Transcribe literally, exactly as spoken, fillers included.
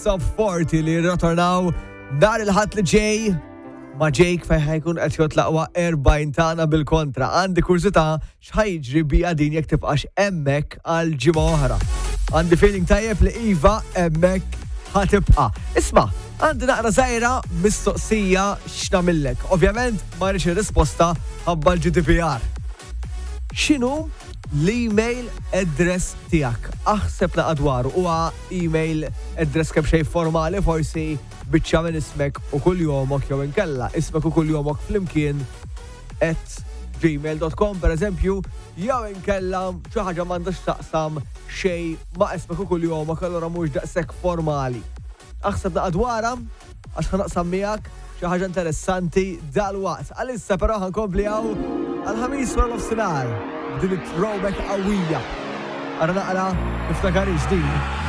Top forty li rritornaw dar il-ħadd li ġej ma' Jake fejn ħajkun qed jotlaqwa erbajn tagħna bil-kontra. Għandi kurzità x'ħajġri bija din jekk tibqax hemmhekk għal ġimgħa oħra. Għandi feeling tajjeb li iva hemmhekk ħatibqa'. Isma', għandi naqra żgħira mistoqsija x'namillek. Ovvjament ma rridx ir-risposta ħabba l-G D P R. X'inhu l-email address tiegħek? Aħseb naqgħa dwaru huwa email address kemm xejn formali forsi biċċa minn ismek u kull jomok jew inkella ismek u kull jomok flimkien at gmail dot com per eżempju, jew inkella xi ħaġa m'għandax taqsam xejn ma' ismek u kull jomok allura mhux daqshekk formali. Aħseb naqgħa dwarha għax ħanaqsam miegħek xi ħaġa interessanti dalwaqt. Għalissa però ħankompli hawn għall-ħamis wara nofsinhar din it-throwback qawwija. Ara naqra niftakarix din.